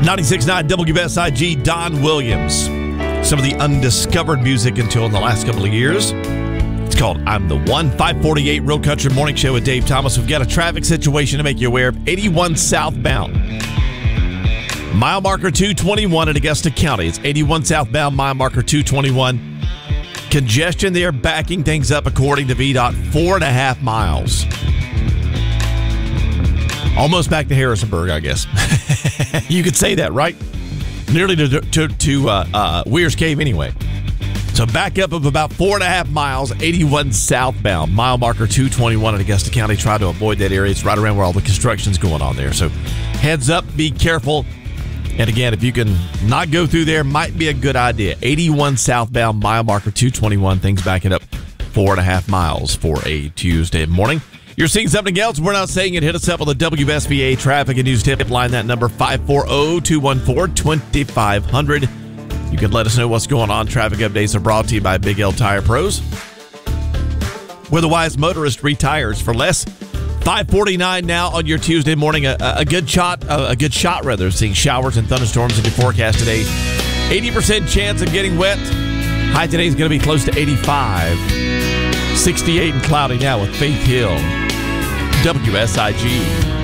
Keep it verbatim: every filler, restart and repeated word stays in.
ninety-six point nine W S I G, Don Williams. Some of the undiscovered music until in the last couple of years. It's called I'm the One. five forty-eight Real Country Morning Show with Dave Thomas. We've got a traffic situation to make you aware of. eighty-one southbound. Mile marker two twenty-one in Augusta County. It's eighty-one southbound, mile marker two twenty-one. Congestion there, backing things up according to V DOT, four and a half miles. Almost back to Harrisonburg, I guess. You could say that, right? Nearly to to, to uh, uh, Weir's Cave anyway. So back up of about four and a half miles, eighty-one southbound, mile marker two twenty-one in Augusta County. Try to avoid that area. It's right around where all the construction's going on there. So heads up, be careful. And again, if you can not go through there, might be a good idea. eighty-one southbound, mile marker two twenty-one. Things backing up four and a half miles for a Tuesday morning. You're seeing something else. We're not saying it. Hit us up on the W S B A Traffic and News Tip line. That number, five four zero, two one four, two five zero zero. You can let us know what's going on. Traffic updates are brought to you by Big L Tire Pros, where the wise motorist retires for less. five forty-nine now on your Tuesday morning. A, a good shot, a, a good shot rather, seeing showers and thunderstorms in your forecast today. eighty percent chance of getting wet. High today is going to be close to eighty-five. sixty-eight and cloudy now with Faith Hill. W S I G.